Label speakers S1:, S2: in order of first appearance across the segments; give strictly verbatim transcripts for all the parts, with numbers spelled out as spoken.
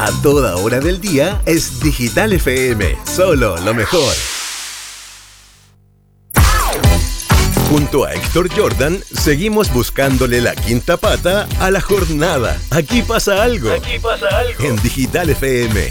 S1: A toda hora del día es Digital F M, solo lo mejor. Junto a Héctor Jordan, seguimos buscándole la quinta pata a la jornada. Aquí pasa algo.
S2: Aquí pasa algo.
S1: En Digital F M.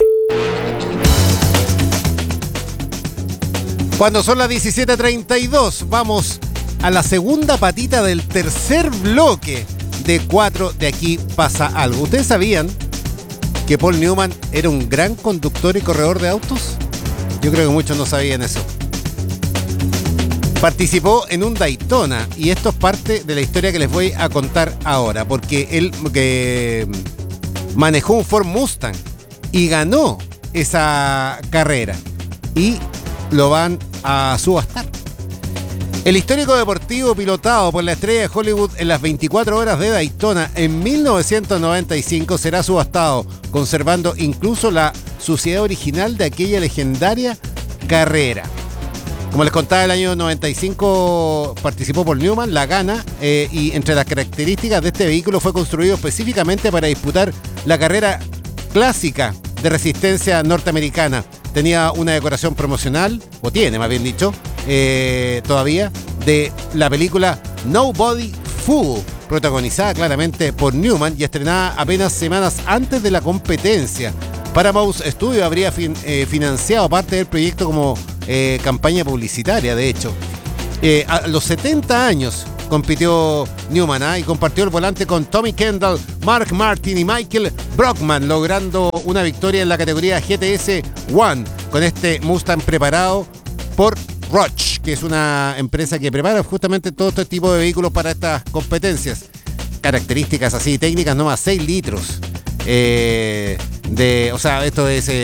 S3: Cuando son las diecisiete treinta y dos, vamos a la segunda patita del tercer bloque de cuatro de Aquí pasa algo. ¿Ustedes sabían que Paul Newman era un gran conductor y corredor de autos? Yo creo que muchos no sabían eso. Participó en un Daytona y esto es parte de la historia que les voy a contar ahora, porque él que manejó un Ford Mustang y ganó esa carrera y lo van a subastar. El histórico deportivo pilotado por la estrella de Hollywood en las veinticuatro horas de Daytona en mil novecientos noventa y cinco será subastado, conservando incluso la suciedad original de aquella legendaria carrera. Como les contaba, el año noventa y cinco participó Paul Newman, la gana, eh, y entre las características de este vehículo fue construido específicamente para disputar la carrera clásica de resistencia norteamericana. Tenía una decoración promocional, o tiene más bien dicho, eh, todavía, de la película Nobody Fool, protagonizada claramente por Newman y estrenada apenas semanas antes de la competencia. Paramount Studio habría fin, eh, financiado parte del proyecto como eh, campaña publicitaria, de hecho. Eh, a los setenta años compitió Newman ¿eh? y compartió el volante con Tommy Kendall, Mark Martin y Michael Brockman, logrando una victoria en la categoría G T S One con este Mustang preparado por Roche, que es una empresa que prepara justamente todo este tipo de vehículos para estas competencias. Características así técnicas, nomás seis litros. Eh, de, o sea, esto es eh,